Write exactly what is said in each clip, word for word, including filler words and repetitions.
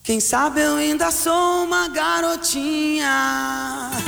Quem sabe eu ainda sou uma garotinha.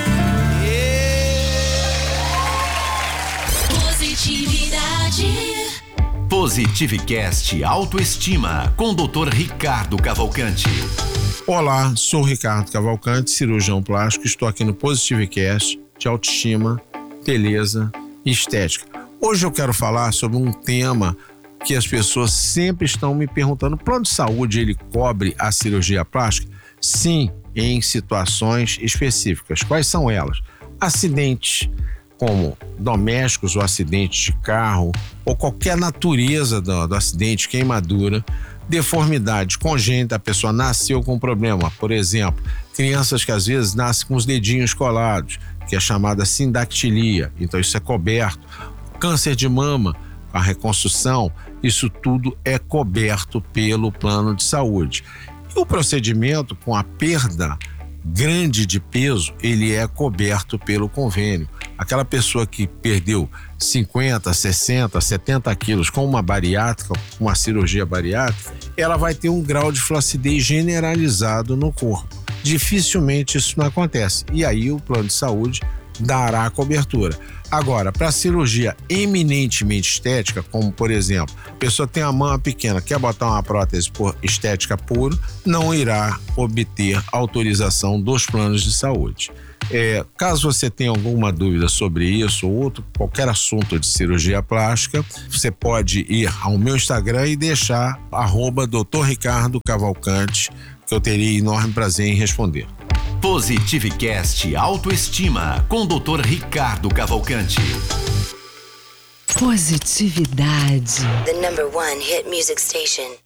Positividade. Positivecast Autoestima com doutor Ricardo Cavalcante. Olá, sou o Ricardo Cavalcante, cirurgião plástico. Estou aqui no Positivecast de autoestima, beleza e estética. Hoje eu quero falar sobre um tema que as pessoas sempre estão me perguntando: o plano de saúde ele cobre a cirurgia plástica? Sim, em situações específicas. Quais são elas? Acidentes, como domésticos ou acidentes de carro, ou qualquer natureza do, do acidente, queimadura, deformidade congênita, a pessoa nasceu com um problema, por exemplo, crianças que às vezes nascem com os dedinhos colados, que é chamada sindactilia, então isso é coberto, câncer de mama, a reconstrução, isso tudo é coberto pelo plano de saúde. E o procedimento com a perda grande de peso, ele é coberto pelo convênio. Aquela pessoa que perdeu cinquenta, sessenta, setenta quilos com uma bariátrica, uma cirurgia bariátrica, ela vai ter um grau de flacidez generalizado no corpo. Dificilmente isso não acontece. E aí o plano de saúde dará a cobertura. Agora, para cirurgia eminentemente estética, como por exemplo, a pessoa tem a mama pequena, quer botar uma prótese por estética pura, não irá obter autorização dos planos de saúde. É, caso você tenha alguma dúvida sobre isso ou outro, qualquer assunto de cirurgia plástica, você pode ir ao meu Instagram e deixar arroba doutor Ricardo Cavalcante, que eu teria enorme prazer em responder. Positivecast Autoestima com doutor Ricardo Cavalcante. Positividade. The number one hit music station.